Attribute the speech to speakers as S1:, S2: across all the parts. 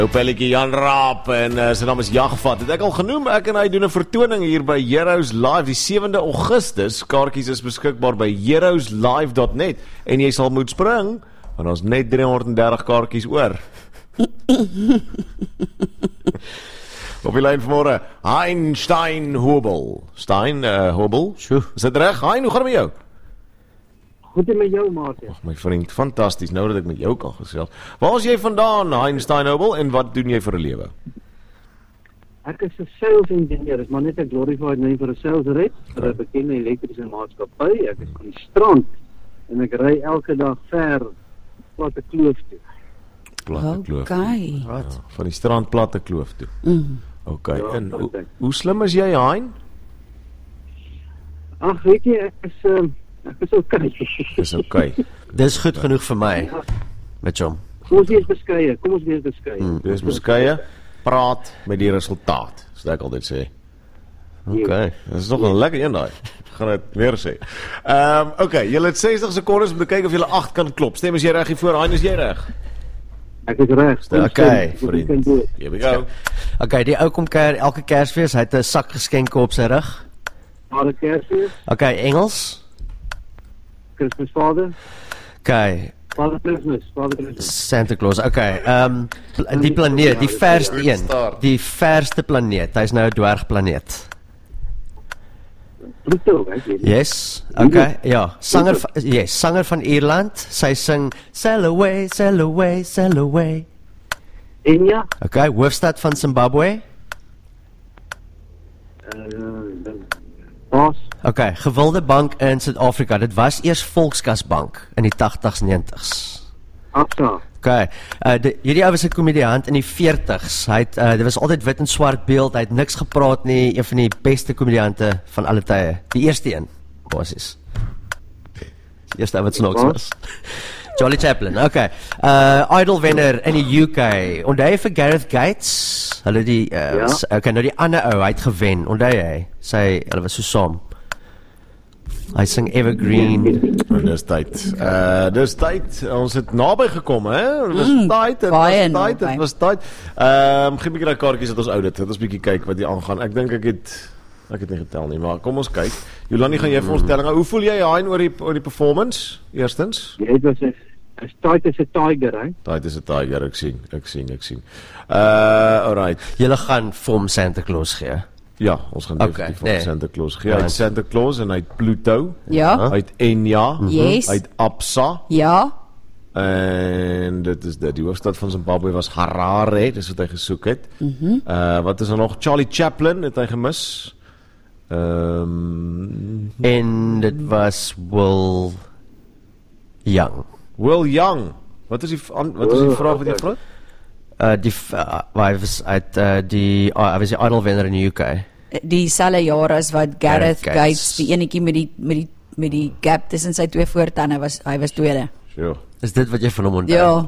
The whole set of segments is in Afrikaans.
S1: Jou pelletjie Jan Raap en sy naam is Jagvat. Het ek al genoem, ek en hy doen 'n vertoning hier by Heroes Live die 7de Augustus. Kaartjies is beskikbaar by heroeslive.net en jy sal moet spring, want ons net 330 kaartjies oor. Op die lyn vanmôre, Hein Steinhobel. Hobel?
S2: Sjoe.
S1: Is dit reg? Hein, hoe gaan dit met jou?
S3: Goed en met jou, Maarten.
S1: Ag my vriend, fantasties, nou dat ek met jou kan gesels. Waar is jy vandaan, Hein Steinhobel, en wat doen jy vir 'n lewe?
S3: Ek is 'n sales engineer, is maar net 'n glorified name vir 'n sales rep vir 'n bekende elektriese maatskappy. Ek is van die strand en ek ry elke dag ver platte kloof toe.
S1: Platte kloof.
S4: Okay.
S1: Ja, van die strand platte kloof toe. Okay,
S3: Ja,
S1: en
S3: dat dink.
S1: hoe slim is jy, Hein?
S3: Ag, weet jy, ek is okay.
S1: Dis okay.
S2: Dis goed genoeg vir my, met hom.
S3: Kom ons wees beskeie, kom ons wees beskeie.
S1: Wees beskeie, praat met die resultaat, soos ek altyd sê. Okay, dit is nog 'n lekker een daai. Ek gaan dit weer sê. Okay, julle het 60 sekondes om te kyk of julle 8 kan klop. Stem as jy reg hier voor, Hein, is jy reg?
S3: Ek is reg.
S2: Okay,
S1: Vriend. Here we go.
S2: Okay, die ou kom kuier elke Kersfees, hy het 'n sak geskenke op sy rug.
S3: Maar Kersfees,
S2: Okay, Engels.
S3: Kersvader,
S2: Okay,
S3: Vader Christmas.
S2: Santa Claus. Okay, die planeet, die verste een. Die verste planeet. Hy's nou 'n dwergplaneet.
S3: Pluto, ek weet.
S2: Yes. Okay, ja. Sanger van Ierland. Sy sing Sail Away, Sail Away, Sail Away.
S3: En ja,
S2: Okay, hoofstad van Zimbabwe.
S3: Pas,
S2: Okay, gewilde bank in Suid-Afrika. Dit was eers Volkskasbank in die 80s, 90s.
S3: Absa,
S2: Okay, hierdie ou was 'n komediant in die 40s. Hy het dit was altyd wit en swart beeld. Hy het niks gepraat nie. Een van die beste komediante van alle tye. Die eerste een, basies. Die eerste ou wat snaaks was. Charlie Chaplin. Okay. Idol wenner in die UK. Onthou jy vir Gareth Gates? Hulle okay, nou die ander ou, hy het gewen. Onthou jy? Hulle was so saam. Hy sing Evergreen.
S1: Dis tyd. Dis tyd. Ons het naby gekom, hè? Dit was tyd. Dit was tyd. Gee 'n bietjie daai kaartjies dat ons oudit. Dit ons bietjie kyk wat hier aangaan. Ek dink ek het nie getel nie, maar kom ons kyk. Jolani, gaan jy vir ons telling. Hoe voel jy, Hein, oor die performance? Eerstens?
S3: jy het was 'n tight as 'n tiger, hè?
S1: Tyd is 'n tiger, ek sien. Alright.
S2: Julle gaan vir hom Santa Claus gee.
S1: Ja, ons gaan definitief vir Santa Claus gee. Hy het Santa Claus en hy het Pluto.
S4: Ja.
S1: Hy het Enya.
S4: Yes.
S1: Hy het Absa.
S4: Ja.
S1: En dit is die hoofstad van Zimbabwe was Harare, dis wat hy gesoek het. Wat is er nog? Charlie Chaplin het hy gemis.
S2: En dit was Will Young.
S1: Will Young. Wat is die vraag wat jy vra?
S2: Hy was die idol wenner in die UK.
S4: Dieselfde jaar as wat Gareth Gates, die enetjie met die gap tussen sy twee voortande hy was tweede.
S1: Sure.
S2: Is dit wat jy van hom onthou?
S4: Ja.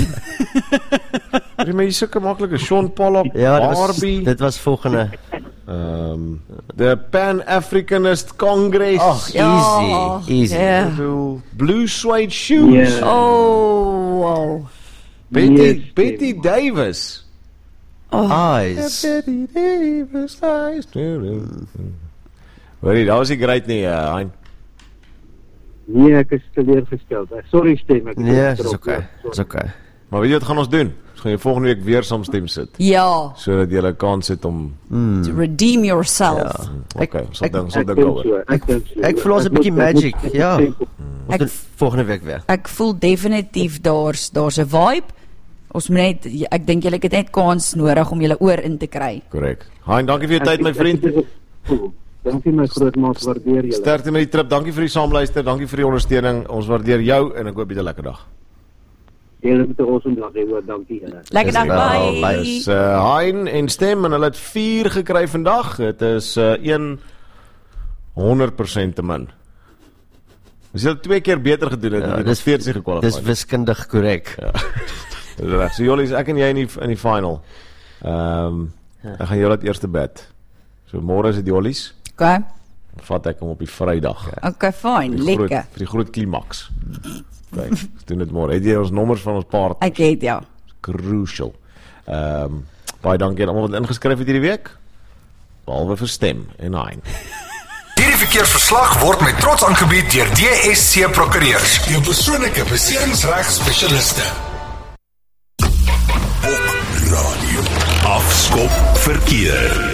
S1: Jy mens sulke maklike Sean Pollock,
S2: Ja,
S1: Barbie.
S2: dit was volgende.
S1: The Pan-Africanist Congress.
S2: Ag,
S4: Ja.
S2: easy.
S4: Ja.
S1: Blue suede shoes.
S3: Ja.
S4: Oh, wow.
S1: Betty Davis.
S2: Eyes.
S1: Betty Davis eyes. Hoorie, dat was nie great nie, Hein.
S3: Nee, ek is teleurgesteld. Sorry stem, ek
S2: Nee,
S3: is
S2: is
S3: erop,
S2: okay.
S3: ja.
S2: Is okay.
S1: Maar weet jy wat gaan ons doen? Ons gaan jou volgende week weer saam stem sit,
S4: Ja.
S1: sodat jy 'n kans het om
S4: To redeem yourself.
S1: okay, so
S3: Ek
S1: dink
S3: dink
S1: oor.
S3: so, ek dink so.
S2: Ek voel ons 'n bietjie magic, ja.
S4: Ek-
S2: Ons doen volgende week weer.
S4: Ek voel definitief daar's 'n vibe. Ons moet net, ek dink julle het net kans nodig om julle oor in te kry.
S1: Korrek. Hein, dankie vir jou tyd, my vriend.
S3: Dankie my groot maat, waardeer julle.
S1: Sterkte met die trip. Dankie vir die saamluister. Dankie vir die ondersteuning. Ons waardeer jou en ek hoop jy het 'n lekker dag.
S3: Julle moet 'n awesome dag hê, hoor. Dankie julle.
S4: Lekker dag,
S2: wel,
S4: bye.
S1: Dis Hein en Stem en hulle het 4 gekry vandag. Dit is 100% te min. Ons het 2 keer beter gedoen het.
S2: Ja,
S1: Dit is 40
S2: Dis
S1: gekwalifiseer.
S2: wiskundig korrek.
S1: Dis reg. So Jollies, ek en jy in die final. Ek gaan jou laat eerste bed. So môre is dit Jollies.
S4: Okay.
S1: Vat ek hom op die Vrydag.
S4: Okay, fine. Lekker.
S1: Vir die groot klimaks. Okay, doen dit môre. Het jy ons nommers van ons paart?
S4: Ek het ja.
S1: Crucial. Baie dankie aan almal wat ingeskryf het hierdie week. Behalwe vir stem en hein.
S5: Hierdie verkeersverslag word met trots aangebied deur DSC Prokureurs, jou persoonlike beseringsreg spesialiste. Bok Radio. Afskop verkeer.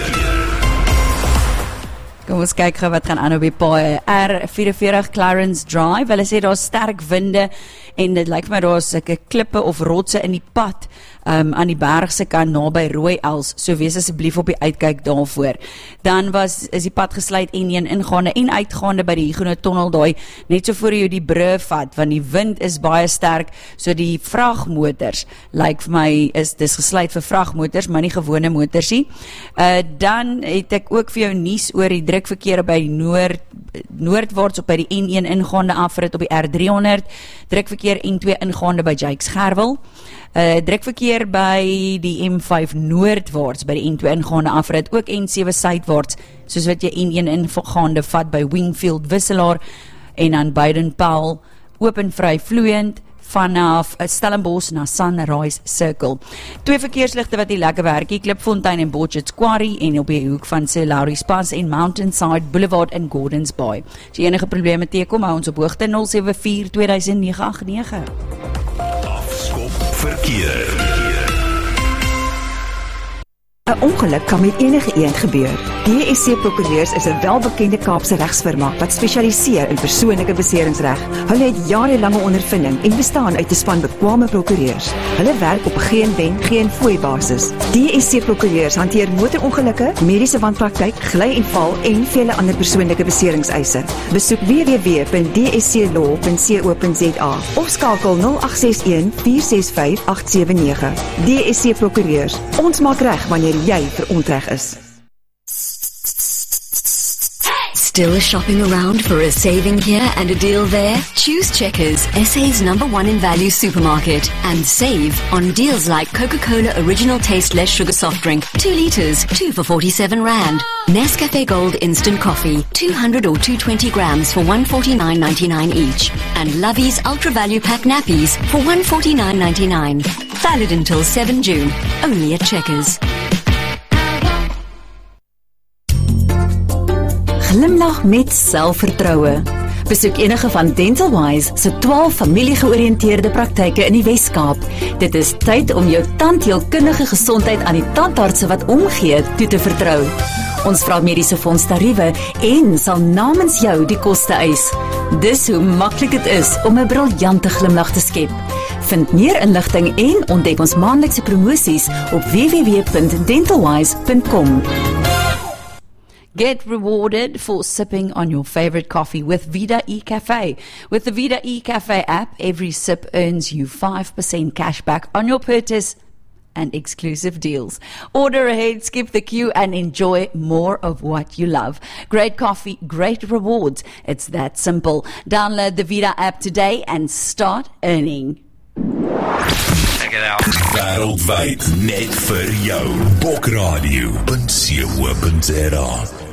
S4: Kom ons kyk gou wat gaan aan op die paai. R44 Clarence Drive. Hulle sê daar's sterk winde en dit lyk vir my daar's sulke klippe of rotse in die pad aan die bergse kant naby Rooiels. So wees asseblief op die uitkyk daarvoor. Dan is die pad gesluit N1 ingaande en uitgaande by die Huguenot Tunnel daai net so voor jy die brug vat want die wind is baie sterk. So die vragmotors lyk vir my dis gesluit vir vragmotors, maar nie gewone motors nie. Dan het ek ook vir jou nuus oor die drukverkeer by noordwaarts op by die N1 ingaande afrit op die R300, drukverkeer N2 ingaande by Jakes Gerwel, drukverkeer by die M5 noordwaarts by die N2 ingaande afrit, ook N7 suidwaarts, soos wat jy N1 ingaande vat by Wingfield Wisselaar en dan Baden-Powell, oop en vry vloeiend vanaf Stellenbosch na Sunrise Circle. 2 verkeersligte wat hier lekker werk, Klipfontein en Botchet's Quarry en op die hoek van Sir Lowry's Pass en Mountainside Boulevard in Gordons Bay. As jy enige probleme teekom, hou ons op hoogte 074 200989.
S5: Afskop verkeer.
S6: 'n Ongeluk kan met enige een gebeur. DSC Prokureurs is 'n welbekende Kaapse regsfirma wat spesialiseer in persoonlike beseringsreg. Hulle het jarelange ondervinding en bestaan uit 'n span bekwame prokureurs. Hulle werk op geen wen, geen fooi basis. DSC Prokureurs hanteer motorongelukke, mediese wanpraktyk, gly en val en vele ander persoonlike beseringseise. Besoek www.dsclaw.co.za of skakel 0861 465 879. DSC Prokureurs. Ons maak reg wanneer jy verontreg is.
S7: Still shopping around for a saving here and a deal there? Choose Checkers, SA's #1 in value supermarket, and save on deals like Coca-Cola Original Taste Less Sugar Soft Drink, 2 litres, 2 for R47. Nescafe Gold Instant Coffee, 200 or 220 grams for $149.99 each. And Lovey's Ultra Value Pack Nappies for $149.99. Valid until 7 June, only at Checkers.
S6: Glimlag met selfvertroue. Besoek enige van Dentalwise se 12 familiegeoriënteerde praktyke in die Wes-Kaap. Dit is tyd om jou tandheelkundige gesondheid aan die tandartse wat omgee toe te vertrou. Ons vra mediese fondstariewe en sal namens jou die koste eis. Dis hoe maklik dit is om 'n briljante glimlag te skep. Vind meer inligting en ontdek ons maandelikse promosies op www.dentalwise.com.
S4: Get rewarded for sipping on your favorite coffee with Vida eCafe. With the Vida eCafe app, every sip earns you 5% cash back on your purchase and exclusive deals. Order ahead, skip the queue and enjoy more of what you love. Great coffee, great rewards. It's that simple. Download the Vida app today and start earning.
S5: Check it out. Wêreldwyd net vir jou. Bokradio.co.za